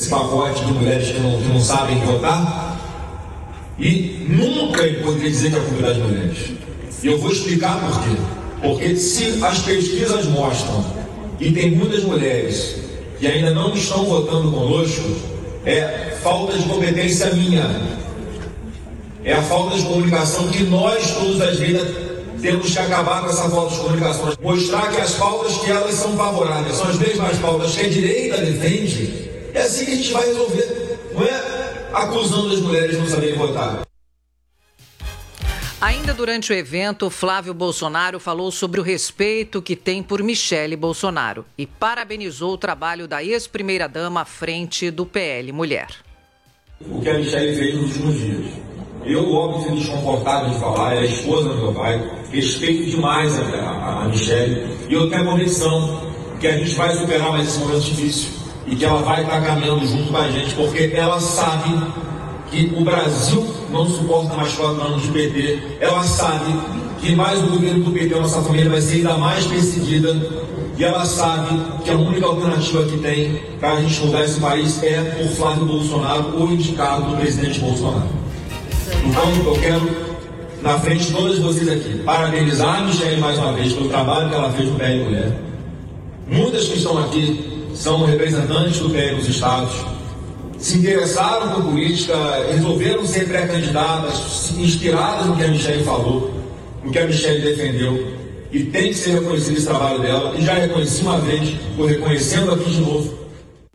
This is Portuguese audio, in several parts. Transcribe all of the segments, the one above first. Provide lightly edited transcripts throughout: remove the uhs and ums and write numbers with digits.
esse pacote de mulheres que não sabem votar, e nunca ele poderia dizer que é a culpa das mulheres. E eu vou explicar por quê. Porque se as pesquisas mostram que tem muitas mulheres que ainda não estão votando conosco, é falta de competência minha. É a falta de comunicação que nós, todos as vidas, temos que acabar com essa falta de comunicação. Mostrar que as pautas que elas são favoráveis são as mesmas pautas que a direita defende. É assim que a gente vai resolver. Não é acusando as mulheres de não saberem votar. Ainda durante o evento, Flávio Bolsonaro falou sobre o respeito que tem por Michele Bolsonaro e parabenizou o trabalho da ex-primeira-dama à frente do PL Mulher. O que a Michele fez nos últimos dias. Eu, óbvio, fui desconfortável de falar, é a esposa do meu pai, respeito demais a Michele, e eu tenho a convicção que a gente vai superar mais esse momento difícil e que ela vai estar caminhando junto com a gente, porque ela sabe que o Brasil não suporta mais 4 anos de PT, ela sabe que mais o governo do PT, a nossa família, vai ser ainda mais perseguida, e ela sabe que a única alternativa que tem para a gente mudar esse país é por Flávio Bolsonaro, o indicado do presidente Bolsonaro. Então eu quero, na frente de todos vocês aqui, parabenizar a Michele mais uma vez pelo trabalho que ela fez no PL Mulher. Muitas que estão aqui são representantes do PL nos estados, se interessaram por política, resolveram ser pré-candidatas, inspiradas no que a Michele falou, no que a Michele defendeu, e tem que ser reconhecido esse trabalho dela, e já reconheci uma vez, estou reconhecendo aqui de novo.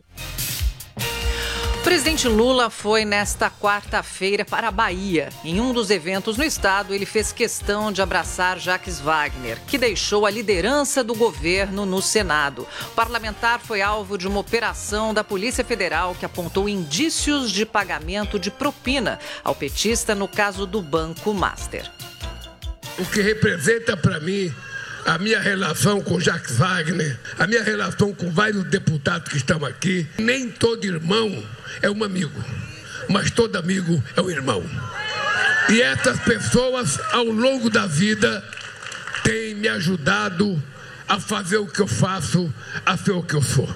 O presidente Lula foi nesta quarta-feira para a Bahia. Em um dos eventos no estado, ele fez questão de abraçar Jacques Wagner, que deixou a liderança do governo no Senado. O parlamentar foi alvo de uma operação da Polícia Federal que apontou indícios de pagamento de propina ao petista no caso do Banco Master. O que representa para mim a minha relação com Jacques Wagner, a minha relação com vários deputados que estão aqui. Nem todo irmão é um amigo, mas todo amigo é um irmão. E essas pessoas, ao longo da vida, têm me ajudado a fazer o que eu faço, a ser o que eu sou.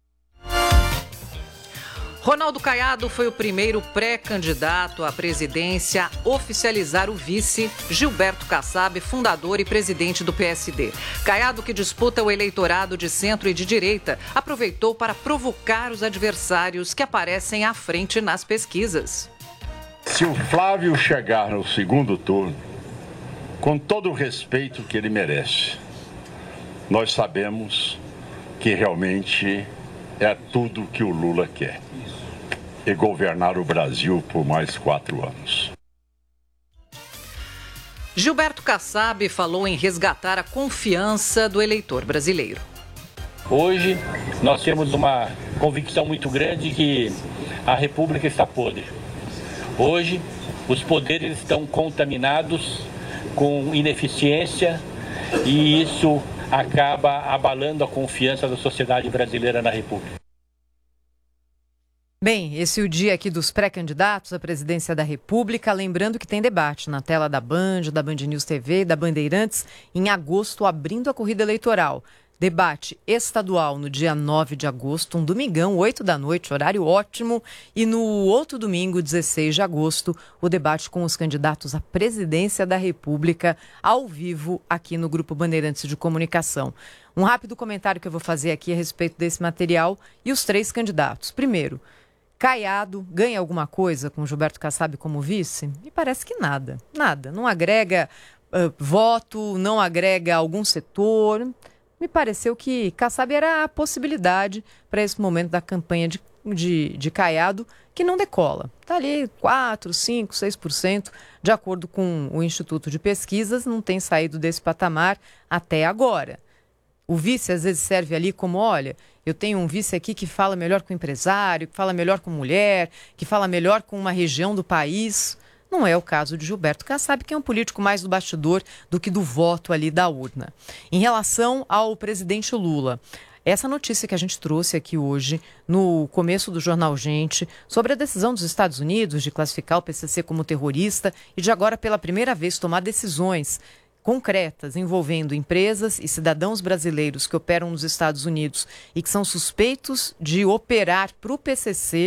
Ronaldo Caiado foi o primeiro pré-candidato à presidência a oficializar o vice Gilberto Kassab, fundador e presidente do PSD. Caiado, que disputa o eleitorado de centro e de direita, aproveitou para provocar os adversários que aparecem à frente nas pesquisas. Se o Flávio chegar no segundo turno, com todo o respeito que ele merece, nós sabemos que realmente é tudo que o Lula quer. E governar o Brasil por mais 4 anos. Gilberto Kassab falou em resgatar a confiança do eleitor brasileiro. Hoje nós temos uma convicção muito grande que a República está podre. Hoje os poderes estão contaminados com ineficiência e isso acaba abalando a confiança da sociedade brasileira na República. Bem, esse é o dia aqui dos pré-candidatos à presidência da República. Lembrando que tem debate na tela da Band News TV, da Bandeirantes, em agosto, abrindo a corrida eleitoral. Debate estadual no dia 9 de agosto, um domingão, 8 da noite, horário ótimo. E no outro domingo, 16 de agosto, o debate com os candidatos à presidência da República, ao vivo, aqui no Grupo Bandeirantes de Comunicação. Um rápido comentário que eu vou fazer aqui a respeito desse material e os 3 candidatos. Primeiro, Caiado ganha alguma coisa com Gilberto Kassab como vice? Me parece que nada. Nada. Não agrega voto, não agrega algum setor. Me pareceu que Kassab era a possibilidade para esse momento da campanha de Caiado, que não decola. Está ali 4, 5, 6%, de acordo com o Instituto de Pesquisas, não tem saído desse patamar até agora. O vice às vezes serve ali como, olha, eu tenho um vice aqui que fala melhor com o empresário, que fala melhor com mulher, que fala melhor com uma região do país. Não é o caso de Gilberto Kassab, que é um político mais do bastidor do que do voto ali da urna. Em relação ao presidente Lula, essa notícia que a gente trouxe aqui hoje, no começo do Jornal Gente, sobre a decisão dos Estados Unidos de classificar o PCC como terrorista e de agora pela primeira vez tomar decisões concretas envolvendo empresas e cidadãos brasileiros que operam nos Estados Unidos e que são suspeitos de operar para o PCC,